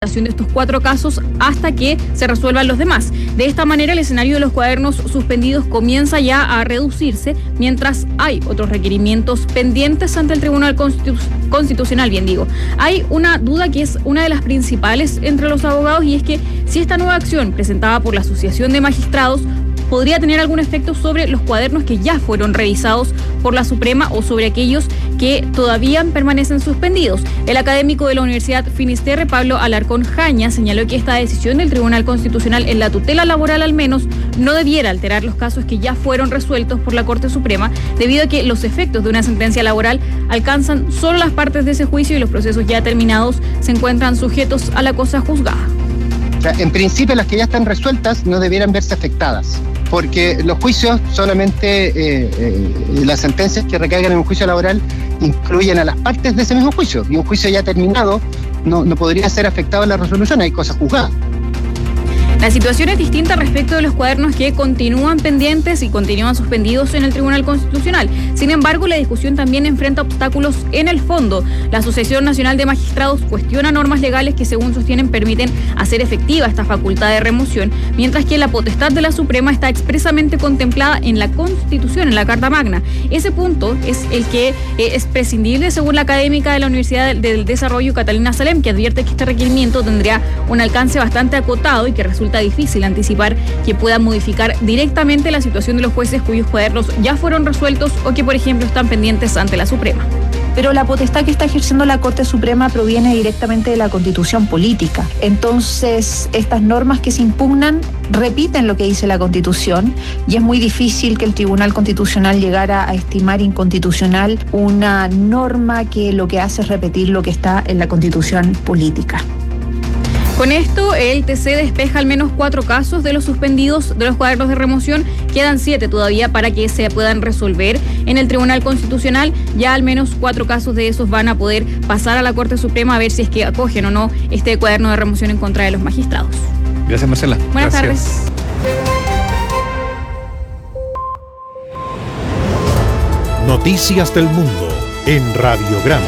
investigación de estos 4 casos hasta que se resuelvan los demás. De esta manera, el escenario de los cuadernos suspendidos comienza ya a reducirse, mientras hay otros requerimientos pendientes ante el Tribunal Constitucional, bien digo. Hay una duda que es una de las principales entre los abogados, y es que si esta nueva acción presentada por la Asociación de Magistrados podría tener algún efecto sobre los cuadernos que ya fueron revisados por la Suprema o sobre aquellos que todavía permanecen suspendidos. El académico de la Universidad Finisterre, Pablo Alarcón Jaña, señaló que esta decisión del Tribunal Constitucional en la tutela laboral al menos no debiera alterar los casos que ya fueron resueltos por la Corte Suprema, debido a que los efectos de una sentencia laboral alcanzan solo las partes de ese juicio y los procesos ya terminados se encuentran sujetos a la cosa juzgada. O sea, en principio las que ya están resueltas no debieran verse afectadas, porque los juicios solamente, las sentencias que recaigan en un juicio laboral incluyen a las partes de ese mismo juicio, y un juicio ya terminado no podría ser afectado en la resolución, hay cosas juzgadas. La situación es distinta respecto de los cuadernos que continúan pendientes y continúan suspendidos en el Tribunal Constitucional. Sin embargo, la discusión también enfrenta obstáculos en el fondo. La Asociación Nacional de Magistrados cuestiona normas legales que, según sostienen, permiten hacer efectiva esta facultad de remoción, mientras que la potestad de la Suprema está expresamente contemplada en la Constitución, en la Carta Magna. Ese punto es el que es prescindible, según la académica de la Universidad del Desarrollo, Catalina Salem, que advierte que este requerimiento tendría un alcance bastante acotado y que resulta difícil anticipar que pueda modificar directamente la situación de los jueces cuyos cuadernos ya fueron resueltos o que, por ejemplo, están pendientes ante la Suprema. Pero la potestad que está ejerciendo la Corte Suprema proviene directamente de la Constitución política. Entonces, estas normas que se impugnan repiten lo que dice la Constitución, y es muy difícil que el Tribunal Constitucional llegara a estimar inconstitucional una norma que lo que hace es repetir lo que está en la Constitución política. Con esto, el TC despeja al menos 4 casos de los suspendidos de los cuadernos de remoción. Quedan 7 todavía para que se puedan resolver en el Tribunal Constitucional. Ya al menos 4 casos de esos van a poder pasar a la Corte Suprema a ver si es que acogen o no este cuaderno de remoción en contra de los magistrados. Gracias, Marcela. Buenas tardes. Noticias del Mundo en Radiograma.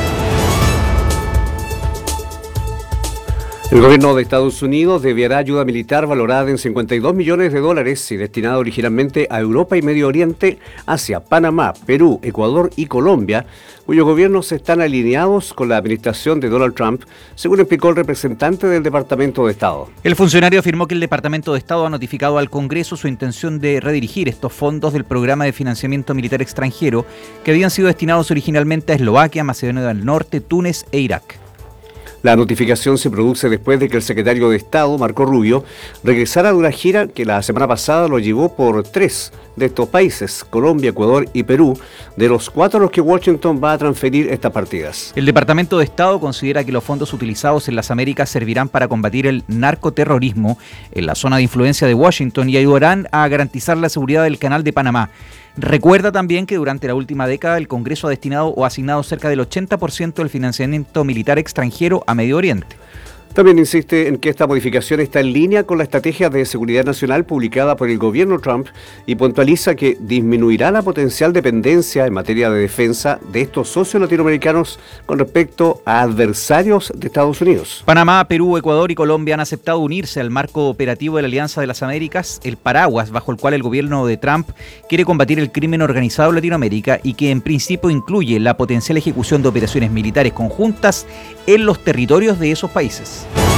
El gobierno de Estados Unidos enviará ayuda militar valorada en $52 millones y destinada originalmente a Europa y Medio Oriente, Asia, Panamá, Perú, Ecuador y Colombia, cuyos gobiernos están alineados con la administración de Donald Trump, según explicó el representante del Departamento de Estado. El funcionario afirmó que el Departamento de Estado ha notificado al Congreso su intención de redirigir estos fondos del programa de financiamiento militar extranjero que habían sido destinados originalmente a Eslovaquia, Macedonia del Norte, Túnez e Irak. La notificación se produce después de que el secretario de Estado, Marco Rubio, regresara de una gira que la semana pasada lo llevó por 3 de estos países, Colombia, Ecuador y Perú, de los 4 a los que Washington va a transferir estas partidas. El Departamento de Estado considera que los fondos utilizados en las Américas servirán para combatir el narcoterrorismo en la zona de influencia de Washington y ayudarán a garantizar la seguridad del Canal de Panamá. Recuerda también que durante la última década el Congreso ha destinado o asignado cerca del 80% del financiamiento militar extranjero a Medio Oriente. También insiste en que esta modificación está en línea con la estrategia de seguridad nacional publicada por el gobierno Trump y puntualiza que disminuirá la potencial dependencia en materia de defensa de estos socios latinoamericanos con respecto a adversarios de Estados Unidos. Panamá, Perú, Ecuador y Colombia han aceptado unirse al marco operativo de la Alianza de las Américas, el paraguas bajo el cual el gobierno de Trump quiere combatir el crimen organizado en Latinoamérica y que en principio incluye la potencial ejecución de operaciones militares conjuntas en los territorios de esos países.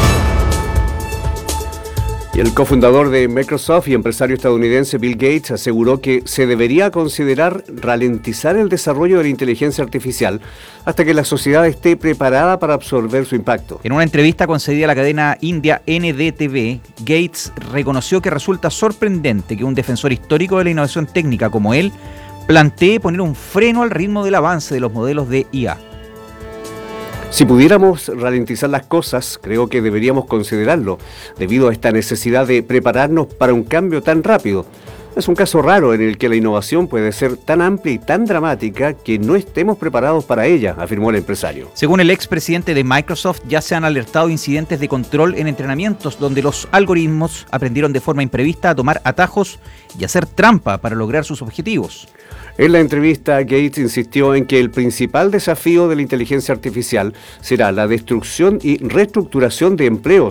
Y el cofundador de Microsoft y empresario estadounidense Bill Gates aseguró que se debería considerar ralentizar el desarrollo de la inteligencia artificial hasta que la sociedad esté preparada para absorber su impacto. En una entrevista concedida a la cadena india NDTV, Gates reconoció que resulta sorprendente que un defensor histórico de la innovación técnica como él plantee poner un freno al ritmo del avance de los modelos de IA. Si pudiéramos ralentizar las cosas, creo que deberíamos considerarlo, debido a esta necesidad de prepararnos para un cambio tan rápido. Es un caso raro en el que la innovación puede ser tan amplia y tan dramática que no estemos preparados para ella, afirmó el empresario. Según el expresidente de Microsoft, ya se han alertado incidentes de control en entrenamientos donde los algoritmos aprendieron de forma imprevista a tomar atajos y hacer trampa para lograr sus objetivos. En la entrevista, Gates insistió en que el principal desafío de la inteligencia artificial será la destrucción y reestructuración de empleos